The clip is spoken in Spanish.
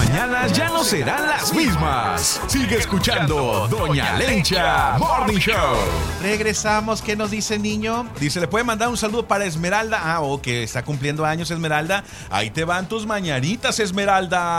mañanas ya no serán las mismas. Sigue escuchando Doña Lencha Morning Show. Regresamos. ¿Qué nos dice, niño? Dice, ¿le puede mandar un saludo para Esmeralda? Ah, ok, está cumpliendo años Esmeralda. Ahí te van tus mañanitas, Esmeralda.